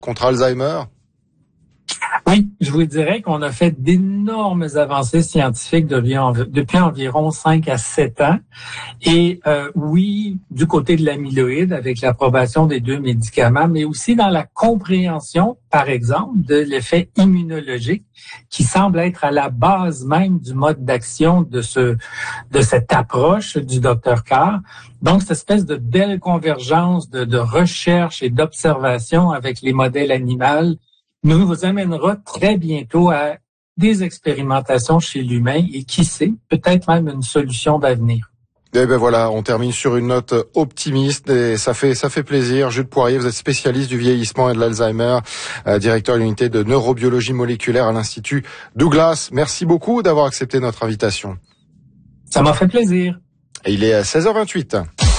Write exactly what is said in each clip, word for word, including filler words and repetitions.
contre Alzheimer? Oui, je vous dirais qu'on a fait d'énormes avancées scientifiques depuis, depuis environ cinq à sept ans. Et euh, oui, du côté de l'amyloïde, avec l'approbation des deux médicaments, mais aussi dans la compréhension, par exemple, de l'effet immunologique qui semble être à la base même du mode d'action de ce de cette approche du docteur Carr. Donc, cette espèce de belle convergence de, de recherche et d'observation avec les modèles animaux nous vous amènera très bientôt à des expérimentations chez l'humain et qui sait, peut-être même une solution d'avenir. Eh ben voilà, on termine sur une note optimiste et ça fait ça fait plaisir. Jules Poirier, vous êtes spécialiste du vieillissement et de l'Alzheimer, euh, directeur de l'unité de neurobiologie moléculaire à l'Institut Douglas. Merci beaucoup d'avoir accepté notre invitation. Ça m'a fait plaisir. Et il est à seize heures vingt-huit.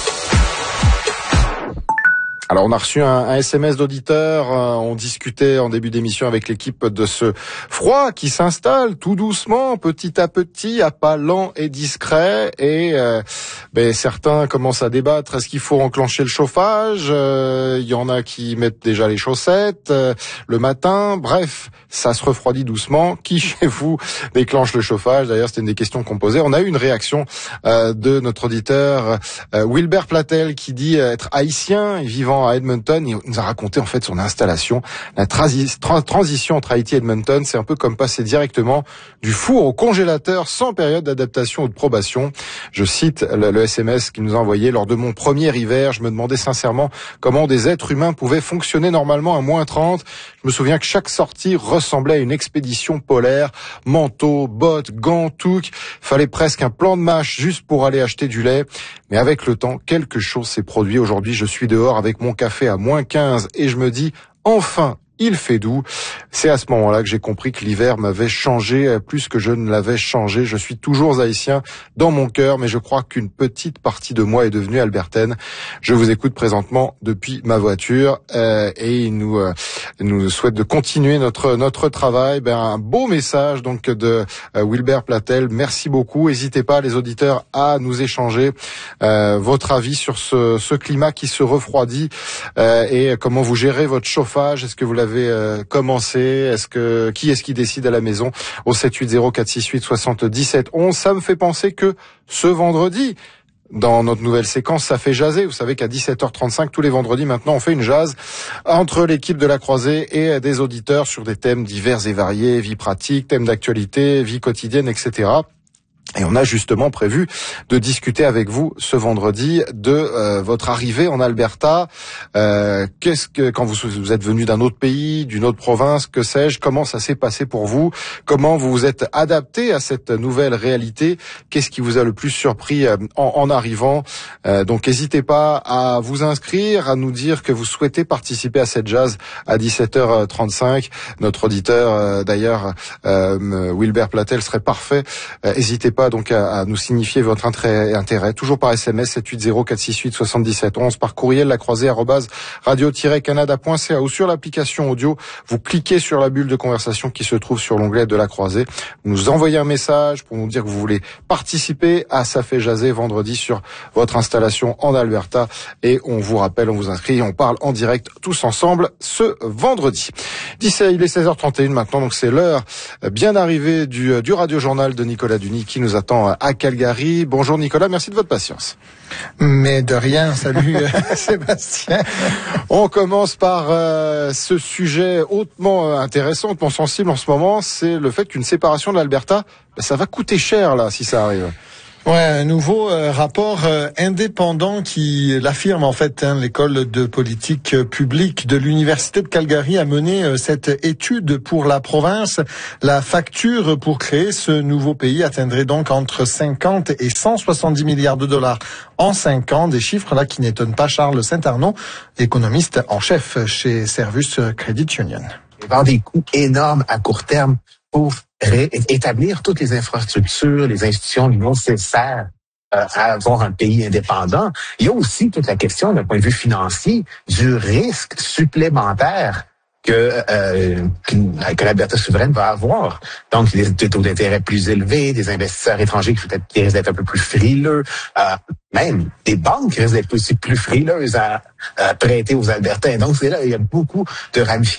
Alors on a reçu un, un S M S d'auditeur, euh, on discutait en début d'émission avec l'équipe de ce froid qui s'installe tout doucement, petit à petit, à pas lent et discret, et euh, ben, certains commencent à débattre, est-ce qu'il faut enclencher le chauffage, il euh, y en a qui mettent déjà les chaussettes euh, le matin, bref, ça se refroidit doucement. Qui chez vous déclenche le chauffage? D'ailleurs c'était une des questions qu'on posait. On a eu une réaction euh, de notre auditeur euh, Wilbert Platel qui dit être haïtien et vivant à Edmonton. Il nous a raconté en fait son installation. La transi- tra- transition entre Haïti et Edmonton, c'est un peu comme passer directement du four au congélateur sans période d'adaptation ou de probation. Je cite le, le S M S qu'il nous a envoyé. Lors de mon premier hiver, je me demandais sincèrement comment des êtres humains pouvaient fonctionner normalement à moins trente. Je me souviens que chaque sortie ressemblait à une expédition polaire. Manteau, bottes, gants, touques. Fallait presque un plan de match juste pour aller acheter du lait. Mais avec le temps, quelque chose s'est produit. Aujourd'hui, je suis dehors avec mon café à moins quinze et je me dis, enfin, il fait doux. C'est à ce moment-là que j'ai compris que l'hiver m'avait changé plus que je ne l'avais changé. Je suis toujours haïtien dans mon cœur, mais je crois qu'une petite partie de moi est devenue albertaine. Je vous écoute présentement depuis ma voiture euh, et il nous euh, nous souhaite de continuer notre notre travail. Ben, un beau message donc de euh, Wilbert Platel. Merci beaucoup. N'hésitez pas, les auditeurs, à nous échanger euh, votre avis sur ce, ce climat qui se refroidit euh, et comment vous gérez votre chauffage. Est-ce que vous l'avez euh, commencé? Est-ce que qui est-ce qui décide à la maison au sept huit zéro quatre six huit soixante-dix-sept onze? Ça me fait penser que ce vendredi, dans notre nouvelle séquence, ça fait jaser. Vous savez qu'à dix-sept heures trente-cinq, tous les vendredis maintenant, on fait une jazz entre l'équipe de la Croisée et des auditeurs sur des thèmes divers et variés, vie pratique, thèmes d'actualité, vie quotidienne, et cetera. Et on a justement prévu de discuter avec vous ce vendredi de euh, votre arrivée en Alberta. Euh, qu'est-ce que quand vous, vous êtes venu d'un autre pays, d'une autre province, que sais-je, comment ça s'est passé pour vous? Comment vous vous êtes adapté à cette nouvelle réalité? Qu'est-ce qui vous a le plus surpris euh, en, en arrivant? euh, Donc n'hésitez pas à vous inscrire, à nous dire que vous souhaitez participer à cette jazz à dix-sept heures trente-cinq. Notre auditeur, euh, d'ailleurs, euh, Wilbert Platel, serait parfait. Euh, n'hésitez pas donc à, à nous signifier votre intérêt, intérêt, toujours par S M S sept huit zéro quatre six huit soixante-dix-sept onze, par courriel lacroisée arobase radio tiret canada point c a ou sur l'application audio. Vous cliquez sur la bulle de conversation qui se trouve sur l'onglet de la Croisée. Vous nous envoyez un message pour nous dire que vous voulez participer à Ça fait jaser vendredi sur votre installation en Alberta et on vous rappelle, on vous inscrit et on parle en direct tous ensemble ce vendredi. dix-sept, il est seize heures trente et une maintenant, donc c'est l'heure bien arrivée du, du Radio Journal de Nicolas Duny qui nous attend à Calgary. Bonjour Nicolas, merci de votre patience. Mais de rien, salut Sébastien. On commence par euh, ce sujet hautement intéressant, hautement sensible en ce moment, c'est le fait qu'une séparation de l'Alberta, ben, ça va coûter cher là si ça arrive. Ouais, un nouveau euh, rapport euh, indépendant qui l'affirme en fait. Hein, l'école de politique publique de l'université de Calgary a mené euh, cette étude pour la province. La facture pour créer ce nouveau pays atteindrait donc entre cinquante et cent soixante-dix milliards de dollars en cinq ans. Des chiffres là qui n'étonnent pas Charles Saint-Arnaud, économiste en chef chez Servus Credit Union. Il va y avoir des coûts énormes à court terme pour ré- établir toutes les infrastructures, les institutions nécessaires euh, à avoir un pays indépendant. Il y a aussi toute la question, d'un point de vue financier, du risque supplémentaire que, euh, que, que l'Alberta souveraine va avoir. Donc, des taux d'intérêt plus élevés, des investisseurs étrangers qui peut-être qui risquent d'être un peu plus frileux, euh, même des banques qui risquent d'être aussi plus frileuses à, à prêter aux Albertains. Donc, c'est là, il y a beaucoup de ramifications